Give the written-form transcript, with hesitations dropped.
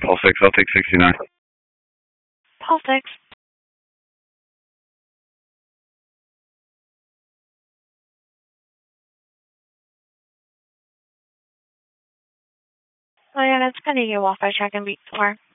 Paul 6, I'll take 69. Paul 6. Oh yeah, that's kind of you off by check and beat 4.